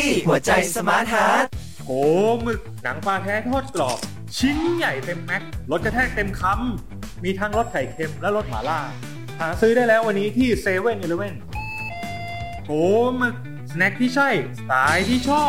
หัวใจสมาร์ทฮาร์ทโหหมึกหนังปลาแท้ทอดกรอบชิ้นใหญ่เต็มแม็กรสกระแทกเต็มคำมีทั้งรสไข่เค็มและรสหม่าล่าหาซื้อได้แล้ววันนี้ที่เซเว่นอีเลฟเว่นโหหมึกสแน็คที่ใช่สไตล์ที่ชอบ